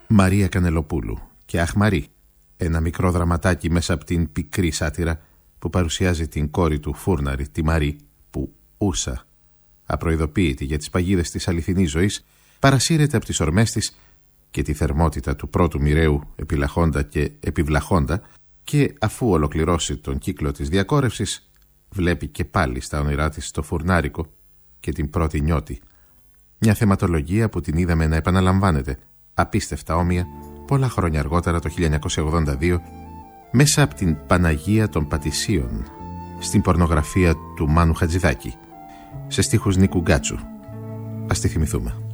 Μαρία Κανελοπούλου και «Αχ Μαρή», ένα μικρό δραματάκι μέσα από την πικρή σάτυρα που παρουσιάζει την κόρη του Φούρναρη, τη Μαρή, που ούσα, απροειδοποίητη για τις παγίδες της αληθινής ζωής, παρασύρεται από τις ορμές της και τη θερμότητα του πρώτου μοιραίου επιλαχώντα και επιβλαχώντα, και αφού ολοκληρώσει τον κύκλο της διακόρευσης, βλέπει και πάλι στα όνειρά της το φουρνάρικο και την πρώτη νιώτη. Μια θεματολογία που την είδαμε να επαναλαμβάνεται απίστευτα όμοια πολλά χρόνια αργότερα, το 1982, μέσα από την Παναγία των Πατησίων, στην πορνογραφία του Μάνου Χατζηδάκη, σε στίχους Νίκου Γκάτσου. Ας τη θυμηθούμε.